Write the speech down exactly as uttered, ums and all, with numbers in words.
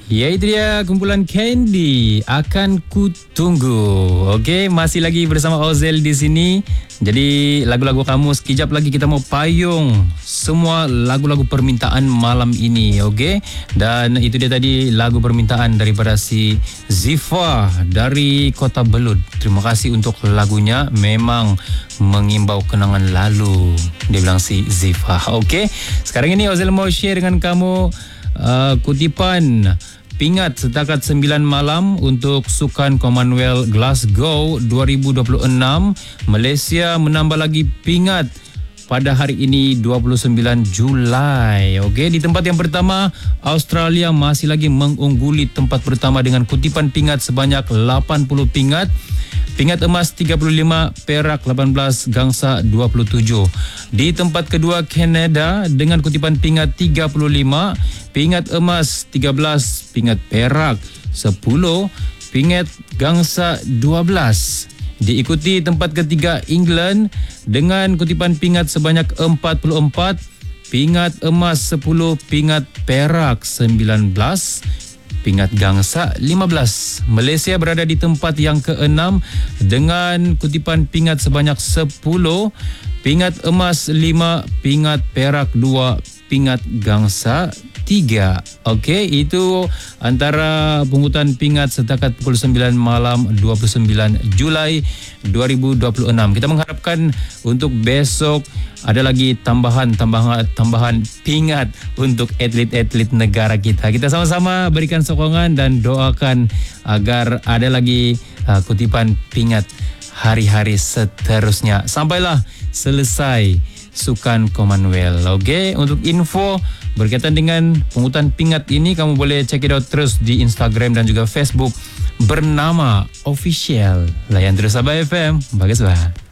Ya, itu dia kumpulan Candy, Akan Ku Tunggu. Okey, masih lagi bersama Ozel di sini. Jadi lagu-lagu kamu sekejap lagi kita mau payung semua lagu-lagu permintaan malam ini, okey? Dan itu dia tadi lagu permintaan daripada si Zifa dari Kota Belud. Terima kasih untuk lagunya, memang mengimbau kenangan lalu. Dia bilang si Zifa. Okey, sekarang ini Ozel mau share dengan kamu uh, kutipan pingat setakat sembilan malam untuk Sukan Commonwealth Glasgow dua ribu dua puluh enam. Malaysia menambah lagi pingat pada hari ini dua puluh sembilan Julai. Okey, di tempat yang pertama Australia masih lagi mengungguli tempat pertama dengan kutipan pingat sebanyak lapan puluh pingat. Pingat emas tiga puluh lima, perak lapan belas, gangsa dua puluh tujuh. Di tempat kedua Kanada dengan kutipan pingat tiga puluh lima, pingat emas tiga belas, pingat perak sepuluh, pingat gangsa dua belas. Diikuti tempat ketiga England dengan kutipan pingat sebanyak empat puluh empat, pingat emas sepuluh, pingat perak sembilan belas, pingat gangsa lima belas. Malaysia berada di tempat yang keenam dengan kutipan pingat sebanyak sepuluh, pingat emas lima, pingat perak dua, pingat gangsa tiga. Okey, itu antara pungutan pingat setakat pukul sembilan malam dua puluh sembilan Julai dua ribu dua puluh enam. Kita mengharapkan untuk besok ada lagi tambahan tambahan tambahan pingat untuk atlet-atlet negara kita. Kita sama-sama berikan sokongan dan doakan agar ada lagi uh, kutipan pingat hari-hari seterusnya sampailah selesai Sukan Commonwealth. Okey, untuk info berkaitan dengan pungutan pingat ini kamu boleh check it out terus di Instagram dan juga Facebook bernama Official. Layan terus Sabah F M. Bagus bah.